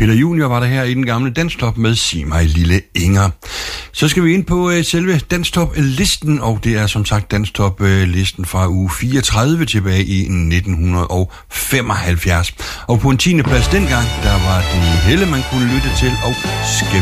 Peter Junior var der her i den gamle Danstop med Sig mig lille Inger. Så skal vi ind på selve Danstop-listen, og det er som sagt Danstop-listen fra uge 34 tilbage i 1975. Og på en 10. plads dengang, der var det Helle, man kunne lytte til, og skal